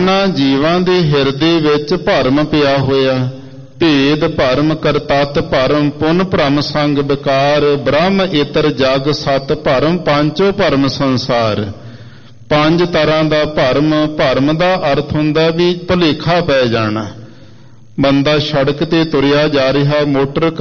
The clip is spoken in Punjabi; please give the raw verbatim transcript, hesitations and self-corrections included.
ਜਿਨ੍ਹਾਂ ਜੀਵਾਂ ਦੇ ਹਿਰਦੇ ਵਿੱਚ ਭਰਮ ਪਿਆ ਹੋਇਆ, ਭੇਦ ਭਰਮ ਕਰਤੱਤ ਭਰਮ, ਪੁੰਨ ਭਰਮ ਸੰਗ ਵਿਕਾਰ, ਬ੍ਰਹਮ ਇਤਰ ਜਗ ਸਤ ਭਰਮ, ਪਾਂਚੋ ਭਰਮ ਸੰਸਾਰ। ਪੰਜ ਤਰ੍ਹਾਂ ਦਾ ਭਰਮ। ਭਰਮ ਦਾ ਅਰਥ ਹੁੰਦਾ ਵੀ ਭੁਲੇਖਾ ਪੈ ਜਾਣਾ। ਬੰਦਾ ਸੜਕ ਤੇ ਤੁਰਿਆ ਜਾ ਰਿਹਾ, ਮੋਟਰ